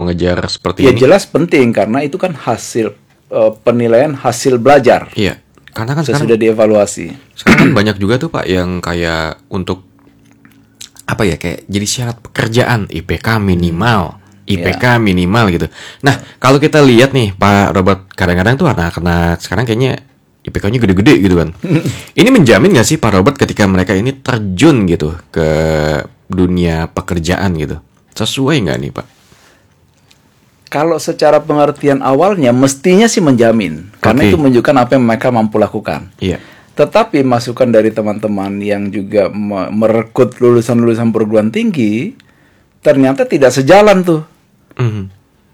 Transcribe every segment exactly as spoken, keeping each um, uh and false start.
mengejar seperti Ya ini? jelas penting karena itu kan hasil uh, penilaian hasil belajar. Iya, karena kan sekarang Sesudah dievaluasi. sekarang kan banyak juga tuh Pak yang kayak untuk apa ya, kayak jadi syarat pekerjaan I P K minimal, I P K minimal gitu. Nah, kalau kita lihat nih Pak Robert, kadang-kadang tuh anak-anak sekarang kayaknya I P K-nya gede-gede gitu kan. Ini menjamin gak sih Pak Robert ketika mereka ini terjun gitu ke dunia pekerjaan gitu? Sesuai nggak nih Pak? Kalau secara pengertian awalnya mestinya sih menjamin, karena Oke. itu menunjukkan apa yang mereka mampu lakukan. Iya. Tetapi masukan dari teman-teman yang juga me- merekrut lulusan-lulusan perguruan tinggi ternyata tidak sejalan tuh Mhm.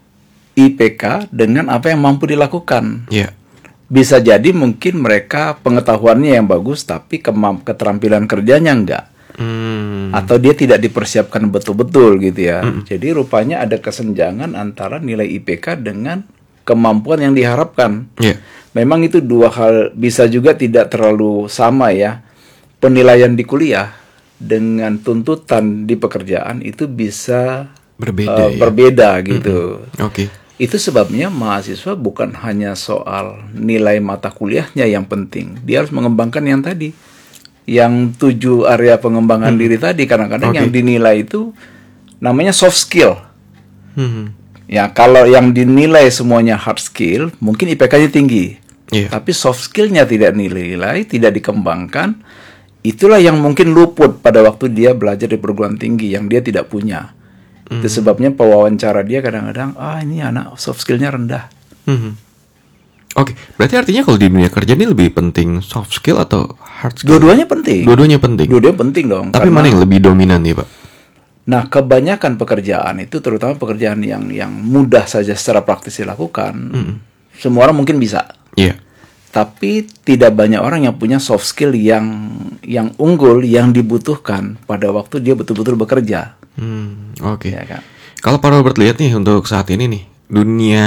I P K dengan apa yang mampu dilakukan. Iya. Bisa jadi mungkin mereka pengetahuannya yang bagus tapi kemamp- keterampilan kerjanya enggak. Hmm. Atau dia tidak dipersiapkan betul-betul gitu ya. Jadi rupanya ada kesenjangan antara nilai I P K dengan kemampuan yang diharapkan. Iya. Memang itu dua hal, bisa juga tidak terlalu sama ya. Penilaian di kuliah dengan tuntutan di pekerjaan itu bisa Berbeda uh, ya. berbeda gitu. Oke. Itu sebabnya mahasiswa bukan hanya soal nilai mata kuliahnya yang penting. Dia harus mengembangkan yang tadi. Yang tujuh area pengembangan diri tadi. Kadang-kadang Oke. yang dinilai itu namanya soft skill. Mhm. Ya, kalau yang dinilai semuanya hard skill, mungkin I P K-nya tinggi. Iya. Tapi soft skill-nya tidak nilai, tidak dikembangkan. Itulah yang mungkin luput pada waktu dia belajar di perguruan tinggi yang dia tidak punya. Itu sebabnya pewawancara dia kadang-kadang, ah ini anak soft skill-nya rendah. Mhm. Oke, berarti artinya kalau di dunia kerja ini lebih penting soft skill atau hard skill? Dua-duanya penting. Dua-duanya penting. Dua-duanya penting dong. Tapi karena- mana yang lebih dominan nih Pak? Nah, kebanyakan pekerjaan itu, terutama pekerjaan yang yang mudah saja secara praktis dilakukan, semua orang mungkin bisa. Iya. Tapi tidak banyak orang yang punya soft skill yang yang unggul, yang dibutuhkan pada waktu dia betul-betul bekerja. Hmm, oke. Ya kan? Kalau Pak Robert lihat nih untuk saat ini nih, dunia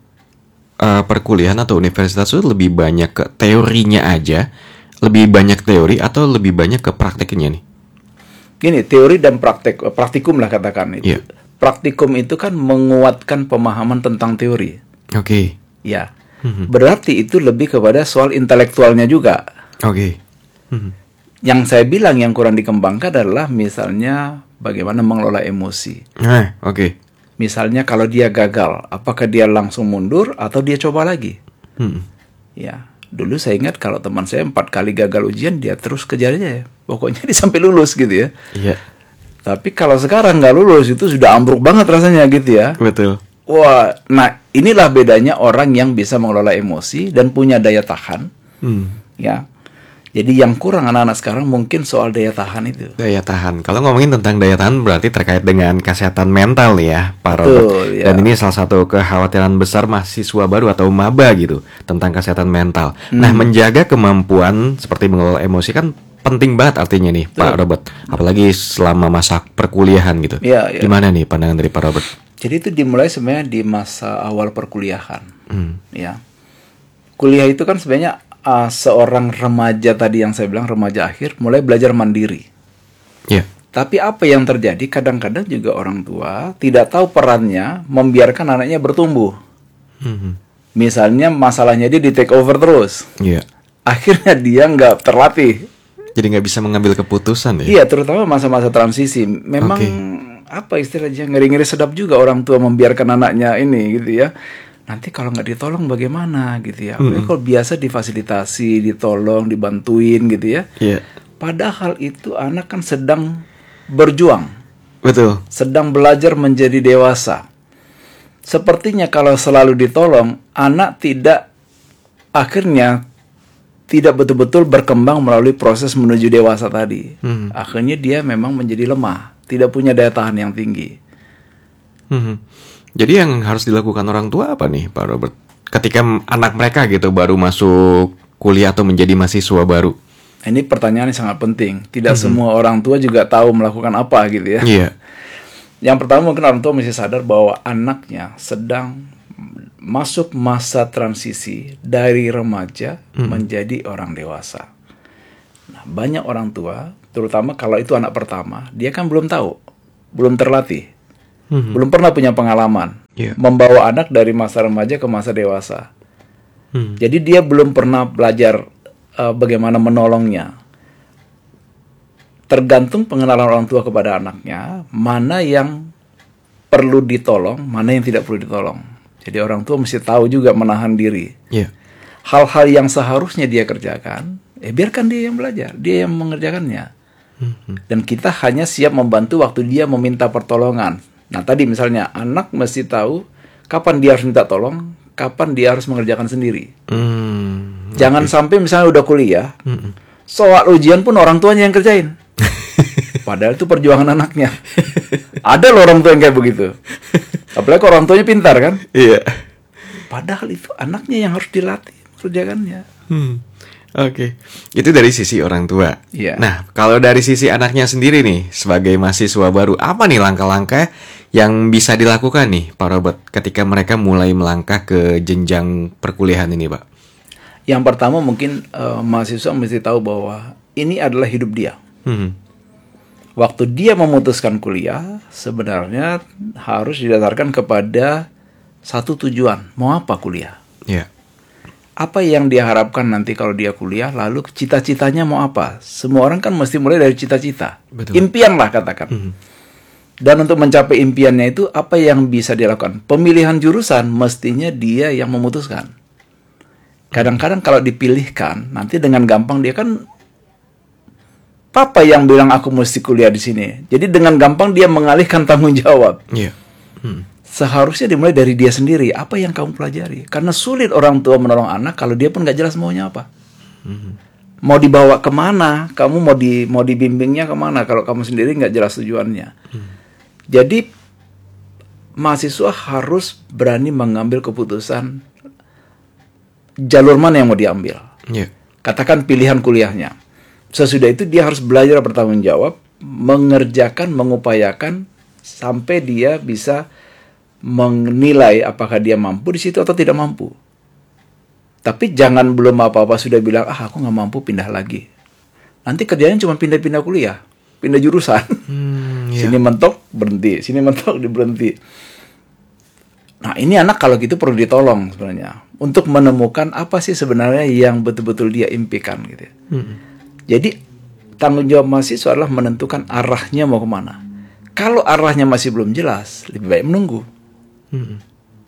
eh, perkuliahan atau universitas itu lebih banyak ke teorinya aja, lebih banyak teori atau lebih banyak ke prakteknya nih? Gini, teori dan praktek, praktikum lah katakan itu. Iya. Praktikum itu kan menguatkan pemahaman tentang teori. Oke. Ya. Berarti itu lebih kepada soal intelektualnya juga. Oke. Mhm. Yang saya bilang yang kurang dikembangkan adalah misalnya bagaimana mengelola emosi. Nah, oke. Misalnya kalau dia gagal, apakah dia langsung mundur atau dia coba lagi? Mhm. Ya, dulu saya ingat kalau teman saya empat kali gagal ujian, dia terus kejar aja ya. Pokoknya dia sampai lulus gitu ya. Iya. Tapi kalau sekarang nggak lulus itu sudah ambruk banget rasanya gitu ya. Betul. Wah, nah inilah bedanya orang yang bisa mengelola emosi dan punya daya tahan. Hmm. Ya, jadi yang kurang anak-anak sekarang mungkin soal daya tahan itu. Daya tahan. Kalau ngomongin tentang daya tahan berarti terkait dengan kesehatan mental nih ya, Pak Robert. Betul, ya. Dan ini salah satu kekhawatiran besar mahasiswa baru atau maba gitu tentang kesehatan mental. Nah, menjaga kemampuan seperti mengelola emosi kan penting banget artinya nih, Pak Robert. Apalagi selama masa perkuliahan gitu. Iya, iya. Gimana nih pandangan dari Pak Robert? Jadi itu dimulai sebenarnya di masa awal perkuliahan. Hmm. Ya, kuliah itu kan sebenarnya uh, seorang remaja tadi yang saya bilang remaja akhir mulai belajar mandiri. Iya. Tapi apa yang terjadi kadang-kadang juga orang tua tidak tahu perannya membiarkan anaknya bertumbuh. Mhm. Misalnya masalahnya dia di take over terus. Iya. Akhirnya dia nggak terlatih. Jadi nggak bisa mengambil keputusan ya? Iya, terutama masa-masa transisi. Memang Oke. apa istilahnya ngeri-ngeri sedap juga orang tua membiarkan anaknya ini gitu ya. Nanti kalau nggak ditolong bagaimana gitu ya. Apalagi kalau biasa difasilitasi, ditolong, dibantuin gitu ya. Iya. Padahal itu anak kan sedang berjuang, Betul. sedang belajar menjadi dewasa. Sepertinya kalau selalu ditolong, anak tidak akhirnya tidak betul-betul berkembang melalui proses menuju dewasa tadi. Hmm. Akhirnya dia memang menjadi lemah, tidak punya daya tahan yang tinggi. Mhm. Jadi yang harus dilakukan orang tua apa nih Pak Robert? Ketika m- anak mereka gitu baru masuk kuliah atau menjadi mahasiswa baru. Ini pertanyaan yang sangat penting. Tidak semua orang tua juga tahu melakukan apa gitu ya. Iya. Yang pertama mungkin orang tua mesti sadar bahwa anaknya sedang masuk masa transisi dari remaja menjadi orang dewasa. Nah, banyak orang tua, terutama kalau itu anak pertama, dia kan belum tahu, belum terlatih, belum pernah punya pengalaman. Iya. Membawa anak dari masa remaja ke masa dewasa. Hmm. Jadi dia belum pernah belajar uh, bagaimana menolongnya. Tergantung pengenalan orang tua kepada anaknya, mana yang perlu ditolong, mana yang tidak perlu ditolong. Jadi orang tua mesti tahu juga menahan diri. Iya. Hal-hal yang seharusnya dia kerjakan, eh biarkan dia yang belajar, dia yang mengerjakannya. Hmm. Dan kita hanya siap membantu waktu dia meminta pertolongan. Nah tadi misalnya anak mesti tahu kapan dia harus minta tolong, kapan dia harus mengerjakan sendiri. Hmm. Jangan Oke. sampai misalnya udah kuliah, Hmm. soal ujian pun orang tuanya yang kerjain. Padahal itu perjuangan anaknya. Ada loh orang tua yang kayak begitu. Apalagi kalau orang tuanya pintar kan. Iya. Padahal itu anaknya yang harus dilatih kerjakannya. Hmm. Oke, itu dari sisi orang tua. Iya. Nah, kalau dari sisi anaknya sendiri nih, sebagai mahasiswa baru, apa nih langkah-langkah yang bisa dilakukan nih, Pak Robert, ketika mereka mulai melangkah ke jenjang perkuliahan ini, Pak? Yang pertama mungkin uh, mahasiswa mesti tahu bahwa ini adalah hidup dia. Hmm. Waktu dia memutuskan kuliah, sebenarnya harus didasarkan kepada satu tujuan. Mau apa kuliah? Iya. Apa yang dia harapkan nanti kalau dia kuliah, lalu cita-citanya mau apa? Semua orang kan mesti mulai dari cita-cita. Betul. Impian lah katakan. Hmm. Dan untuk mencapai impiannya itu, apa yang bisa dilakukan? Pemilihan jurusan mestinya dia yang memutuskan. Kadang-kadang kalau dipilihkan, nanti dengan gampang dia kan, papa yang bilang aku mesti kuliah di sini. Jadi dengan gampang dia mengalihkan tanggung jawab. Iya. Hmm. Seharusnya dimulai dari dia sendiri. Apa yang kamu pelajari? Karena sulit orang tua menolong anak kalau dia pun nggak jelas maunya apa. Hmm. Mau dibawa kemana? Kamu mau di mau dibimbingnya kemana? Kalau kamu sendiri nggak jelas tujuannya. Hmm. Jadi mahasiswa harus berani mengambil keputusan jalur mana yang mau diambil. Iya. Katakan pilihan kuliahnya. Sesudah itu dia harus belajar bertanggung jawab, mengerjakan, mengupayakan sampai dia bisa menilai apakah dia mampu di situ atau tidak mampu. Tapi jangan belum apa-apa sudah bilang, ah aku nggak mampu, pindah lagi. Nanti kerjanya cuma pindah-pindah kuliah, pindah jurusan. Hmm, iya. Sini mentok, berhenti. Sini mentok, berhenti. Nah ini anak kalau gitu perlu ditolong sebenarnya. Untuk menemukan apa sih sebenarnya yang betul-betul dia impikan gitu. Hmm. Jadi tanggung jawab mahasiswa adalah menentukan arahnya mau kemana. Kalau arahnya masih belum jelas, lebih baik menunggu. Hmm.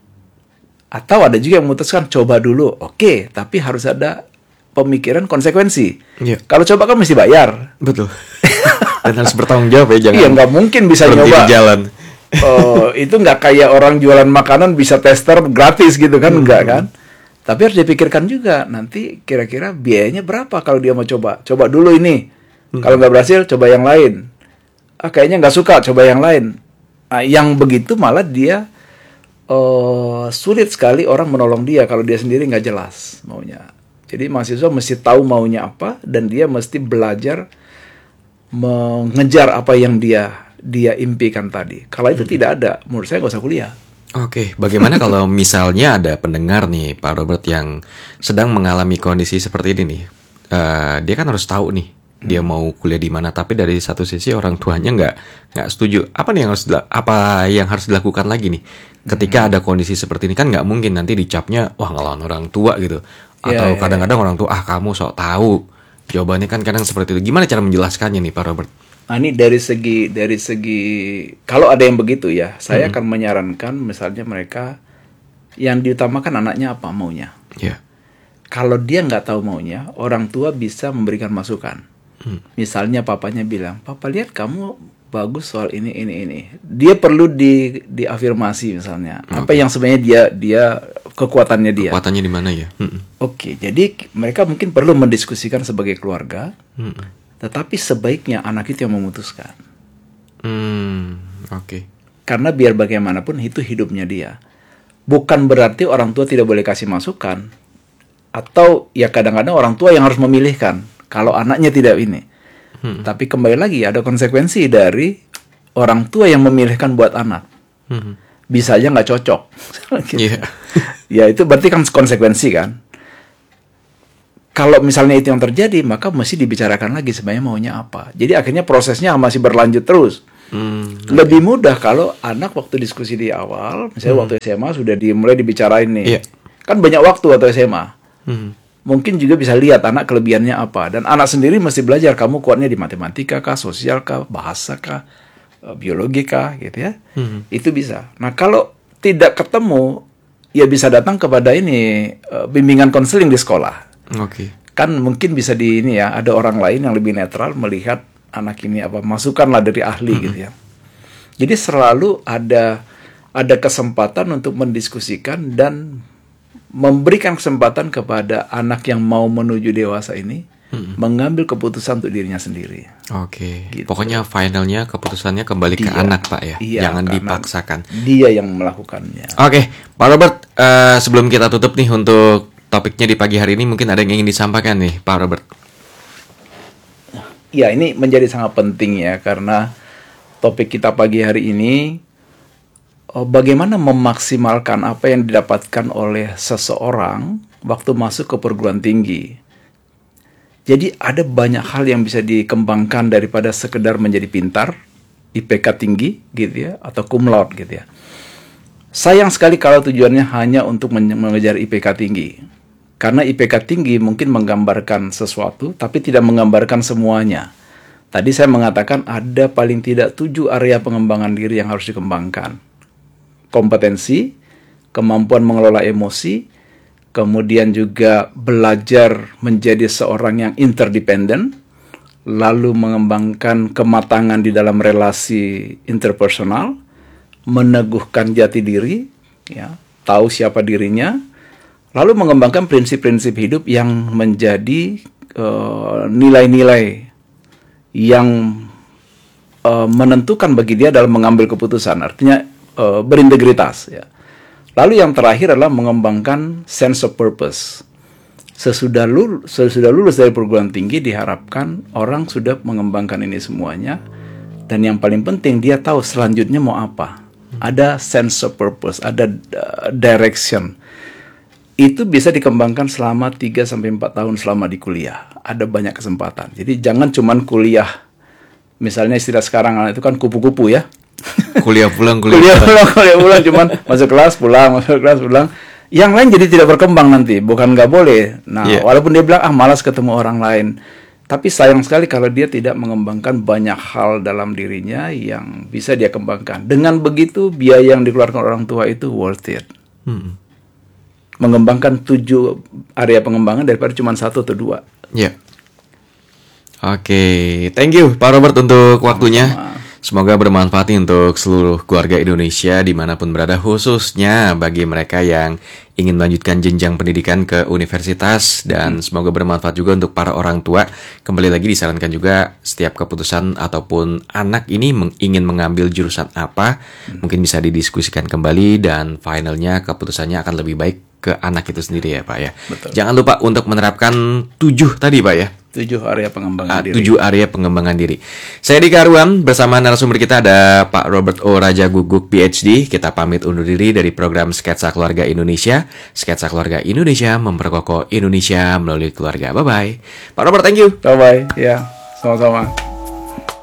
Atau ada juga yang memutuskan coba dulu, oke, tapi harus ada pemikiran konsekuensi. Iya. Kalau coba kan mesti bayar. Betul. Dan harus bertanggung jawab ya, jangan. Iya, nggak mungkin bisa berhenti nyoba. di jalan. Oh, itu nggak kayak orang jualan makanan bisa tester gratis gitu kan, enggak kan? Tapi harus dipikirkan juga nanti kira-kira biayanya berapa kalau dia mau coba. Coba dulu ini. Kalau nggak berhasil, coba yang lain. Ah, kayaknya nggak suka, coba yang lain. Nah, yang begitu malah dia Uh, sulit sekali orang menolong dia kalau dia sendiri nggak jelas maunya. Jadi mahasiswa mesti tahu maunya apa dan dia mesti belajar mengejar apa yang dia dia impikan tadi. Kalau itu hmm. tidak ada, menurut saya nggak usah kuliah. Oke, bagaimana kalau misalnya ada pendengar nih, Pak Robert, yang sedang mengalami kondisi seperti ini nih? Uh, dia kan harus tahu nih, dia mau kuliah di mana, tapi dari satu sisi orang tuanya nggak nggak setuju. Apa nih yang harus apa yang harus dilakukan lagi nih? Ketika ada kondisi seperti ini kan nggak mungkin nanti dicapnya wah ngelawan orang tua gitu, atau ya, ya, kadang-kadang ya. orang tua ah kamu sok tahu. Jawabannya kan kadang seperti itu. Gimana cara menjelaskannya nih, Pak Robert? Nah ini dari segi dari segi kalau ada yang begitu ya, saya hmm. akan menyarankan misalnya mereka yang diutamakan anaknya apa maunya. Ya. Kalau dia nggak tahu maunya, orang tua bisa memberikan masukan. Hmm. Misalnya papanya bilang, papa lihat kamu bagus soal ini ini ini. Dia perlu di diafirmasi misalnya. Okay. Apa yang sebenarnya dia dia kekuatannya dia. Kekuatannya di mana ya? Hmm. Oke, okay, jadi mereka mungkin perlu mendiskusikan sebagai keluarga. Hmm. Tetapi sebaiknya anak itu yang memutuskan. Hmm, oke. Okay. Karena biar bagaimanapun itu hidupnya dia. Bukan berarti orang tua tidak boleh kasih masukan. Atau ya kadang-kadang orang tua yang harus memilihkan. Kalau anaknya tidak ini. Hmm. Tapi kembali lagi ada konsekuensi dari orang tua yang memilihkan buat anak. Hmm. Bisa aja nggak cocok. Yeah. Ya itu berarti kan konsekuensi kan. Kalau misalnya itu yang terjadi, maka mesti dibicarakan lagi sebenarnya maunya apa. Jadi akhirnya prosesnya masih berlanjut terus. Hmm, Lebih mudah kalau anak waktu diskusi di awal, misalnya waktu S M A sudah dimulai dibicarain nih. Iya. Kan banyak waktu waktu S M A. Hmm. Mungkin juga bisa lihat anak kelebihannya apa. Dan anak sendiri mesti belajar, kamu kuatnya di matematika kah, sosial kah, bahasa kah, eh, biologi kah, gitu ya. Hmm. Itu bisa. Nah, kalau tidak ketemu, ya bisa datang kepada ini eh, bimbingan konseling di sekolah. Oke. Kan mungkin bisa di ini ya, ada orang lain yang lebih netral melihat anak ini apa, masukanlah dari ahli gitu ya. Jadi selalu ada ada kesempatan untuk mendiskusikan dan memberikan kesempatan kepada anak yang mau menuju dewasa ini mengambil keputusan untuk dirinya sendiri. Oke. Gitu. Pokoknya finalnya keputusannya kembali ke Dia. anak, Pak ya. Iya, Jangan karena dipaksakan. Dia yang melakukannya. Oke, Pak Robert, eh, sebelum kita tutup nih untuk topiknya di pagi hari ini, mungkin ada yang ingin disampaikan nih, Pak Robert. Ya, ini menjadi sangat penting ya, karena topik kita pagi hari ini, oh, bagaimana memaksimalkan apa yang didapatkan oleh seseorang waktu masuk ke perguruan tinggi. Jadi ada banyak hal yang bisa dikembangkan daripada sekedar menjadi pintar, I P K tinggi gitu ya, atau cum laude gitu ya. Sayang sekali kalau tujuannya hanya untuk mengejar I P K tinggi. Karena I P K tinggi mungkin menggambarkan sesuatu, tapi tidak menggambarkan semuanya. Tadi saya mengatakan ada paling tidak tujuh area pengembangan diri yang harus dikembangkan. Kompetensi, kemampuan mengelola emosi, kemudian juga belajar menjadi seorang yang interdependen, lalu mengembangkan kematangan di dalam relasi interpersonal, meneguhkan jati diri, ya, tahu siapa dirinya, lalu mengembangkan prinsip-prinsip hidup yang menjadi uh, nilai-nilai yang uh, menentukan bagi dia dalam mengambil keputusan, artinya uh, berintegritas. Ya. Lalu yang terakhir adalah mengembangkan sense of purpose. Sesudah lulus, sesudah lulus dari perguruan tinggi diharapkan orang sudah mengembangkan ini semuanya, dan yang paling penting dia tahu selanjutnya mau apa. Ada sense of purpose, ada uh, direction. Itu bisa dikembangkan selama tiga sampai empat tahun selama di kuliah. Ada banyak kesempatan. Jadi jangan cuman kuliah. Misalnya istilah sekarang itu kan kupu-kupu ya. Kuliah pulang, kuliah, kuliah pulang. pulang, kuliah pulang. Cuman masuk kelas pulang, masuk kelas pulang. Yang lain jadi tidak berkembang nanti. Bukan nggak boleh. Nah, Yeah. walaupun dia bilang, ah malas ketemu orang lain. Tapi sayang sekali kalau dia tidak mengembangkan banyak hal dalam dirinya yang bisa dia kembangkan. Dengan begitu, biaya yang dikeluarkan orang tua itu worth it. Hmm. Mengembangkan tujuh area pengembangan daripada cuma satu atau dua. Ya. Oke, thank you Pak Robert untuk waktunya. Semoga bermanfaat nih untuk seluruh keluarga Indonesia dimanapun berada, khususnya bagi mereka yang ingin melanjutkan jenjang pendidikan ke universitas, dan semoga bermanfaat juga untuk para orang tua. Kembali lagi disarankan juga setiap keputusan ataupun anak ini meng- ingin mengambil jurusan apa, mungkin bisa didiskusikan kembali dan finalnya keputusannya akan lebih baik ke anak itu sendiri ya Pak ya. Betul. Jangan lupa untuk menerapkan tujuh tadi Pak ya. Tujuh area pengembangan Ah, diri. tujuh area pengembangan diri. Saya Dika Arwan, bersama narasumber kita ada Pak Robert O. Raja Guguk P H D. Kita pamit undur diri dari program Sketsa Keluarga Indonesia. Sketsa Keluarga Indonesia memperkokoh Indonesia melalui keluarga. Bye-bye. Pak Robert, thank you. Bye-bye. Ya, sama-sama.